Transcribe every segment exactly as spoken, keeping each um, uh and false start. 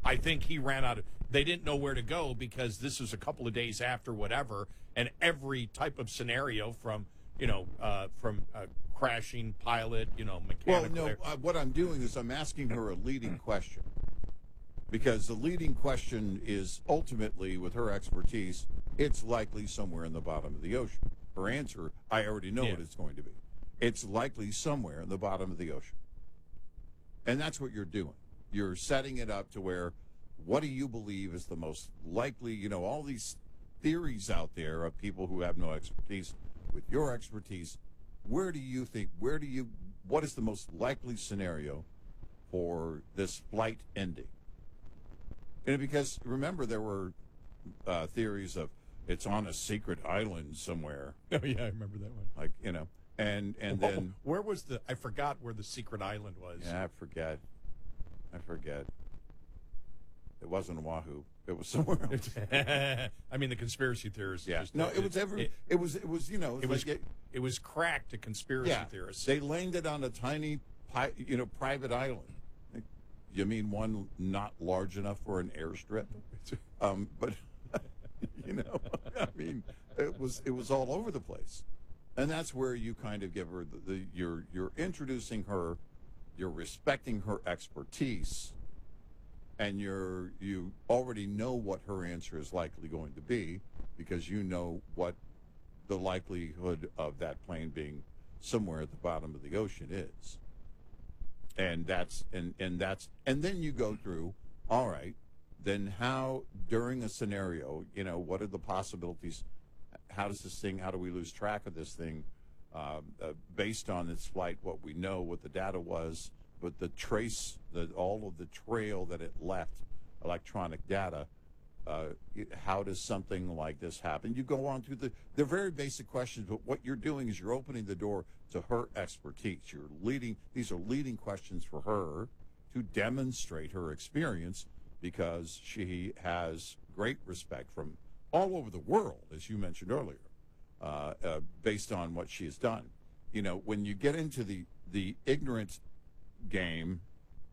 I think he ran out of, they didn't know where to go because this was a couple of days after whatever, and every type of scenario from, you know, uh, from uh, crashing pilot, you know, mechanical. Well, no, uh, what I'm doing is I'm asking her a leading question. Because the leading question is ultimately, with her expertise, it's likely somewhere in the bottom of the ocean. Her answer, I already know Yeah. what it's going to be. It's likely somewhere in the bottom of the ocean. And that's what you're doing. You're setting it up to where, what do you believe is the most likely, you know, all these theories out there of people who have no expertise. With your expertise, where do you think, where do you, what is the most likely scenario for this flight ending? And because, remember, there were uh, theories of it's on a secret island somewhere. Oh, yeah, I remember that one. Like, you know, and and Oh, then... where was the, I forgot where the secret island was. Yeah, I forget. I forget. It wasn't Oahu. It was somewhere else. I mean, the conspiracy theorists. Yeah. Just, No, it was every, It, it was, it was, you know... it was, like it, it was cracked to conspiracy yeah, theorists. they landed on a tiny, pi- you know, private island. You mean one not large enough for an airstrip? Um, but, you know, I mean, it was it was all over the place. And that's where you kind of give her the, the you're you're introducing her, you're respecting her expertise, and you're you already know what her answer is likely going to be because you know what the likelihood of that plane being somewhere at the bottom of the ocean is. And that's and, and that's and then you go through, all right, then how during a scenario, you know, what are the possibilities? How does this thing, how do we lose track of this thing uh, uh, based on its flight, what we know, what the data was, but the trace, the all of the trail that it left, electronic data, uh, it- how does something like this happen? You go on through the, they're very basic questions, but what you're doing is you're opening the door to her expertise. You're leading, these are leading questions for her to demonstrate her experience because she has great respect from all over the world, as you mentioned earlier, uh, uh, based on what she has done. You know, when you get into the, the ignorant game,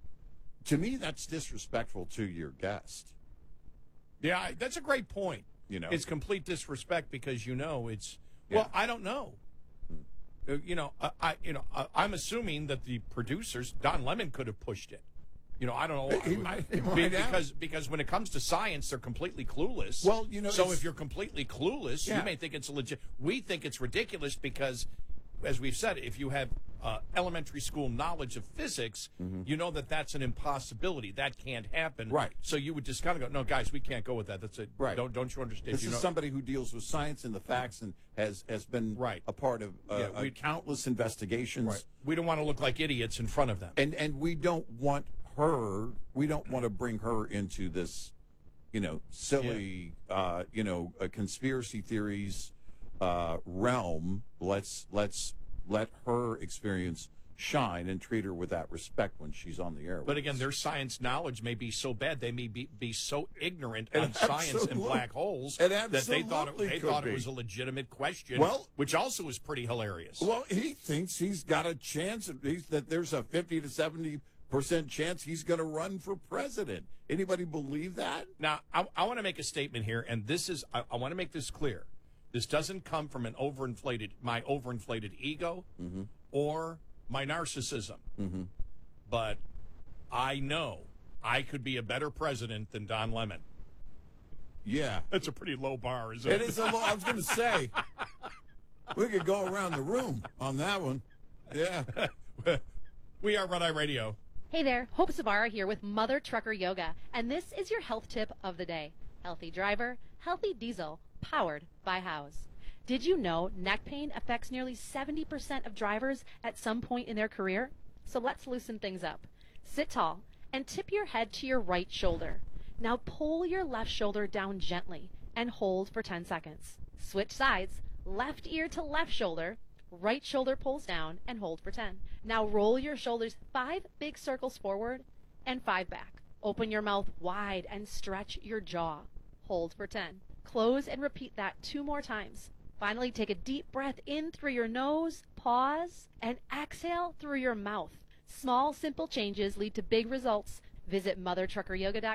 to me, that's disrespectful to your guest. Yeah, I- that's a great point. You know, It's complete disrespect because you know it's, well, I don't know. Uh, You know, I, I you know, I, I'm assuming that the producers, Don Lemon, could have pushed it. You know, I don't know. He might- he Be- might have. because because when it comes to science, they're completely clueless. Well, you know, so it's- if you're completely clueless, Yeah. you may think it's legit. We think it's ridiculous because, as we've said, if you have uh, elementary school knowledge of physics, you know that that's an impossibility. That can't happen. Right. So you would just kind of go, no, guys, we can't go with that. That's it. Right. Don't don't you understand? this you is know, somebody who deals with science and the facts and has, has been Right. a part of uh, Yeah, uh, we- countless investigations. right. We don't want to look like idiots in front of them. And and we don't want her, we don't want to bring her into this, you know, silly, uh, you know, uh, conspiracy theories uh, realm. Let's let's let her experience shine and treat her with that respect when she's on the air. But with again, us. their science knowledge may be so bad they may be, be so ignorant It on science and absolute- black holes it that they thought it, absolutely they could thought be. it was a legitimate question. Well- which also is pretty hilarious. Well, he thinks he's got a chance at least that there's a fifty to seventy percent chance he's going to run for president. Anybody believe that? Now, I, I want to make a statement here, and this is I, I want to make this clear. This doesn't come from an overinflated my overinflated ego Mm-hmm. or my narcissism. Mm-hmm. But I know I could be a better president than Don Lemon. Yeah. That's a pretty low bar, isn't It it? is a lo- I was going to say, we could go around the room on that one. Yeah. We are Red Eye Radio. Hey there, Hope Savara here with Mother Trucker Yoga, and this is your health tip of the day. Healthy driver, healthy diesel, powered by House. Did you know neck pain affects nearly seventy percent of drivers at some point in their career? So let's loosen things up. Sit tall and tip your head to your right shoulder. Now pull your left shoulder down gently and hold for ten seconds. Switch sides, left ear to left shoulder, right shoulder pulls down and hold for ten. Now roll your shoulders five big circles forward and five back. Open your mouth wide and stretch your jaw. Hold for ten. Close and repeat that two more times. Finally, take a deep breath in through your nose, pause, and exhale through your mouth. Small, simple changes lead to big results. Visit mother trucker yoga dot